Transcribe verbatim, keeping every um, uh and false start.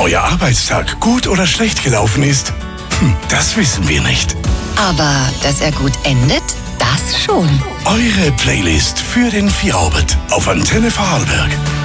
euer Arbeitstag gut oder schlecht gelaufen ist? Hm, das wissen wir nicht. Aber dass er gut endet, das schon. Eure Playlist für den Feierabend auf Antenne Vorarlberg.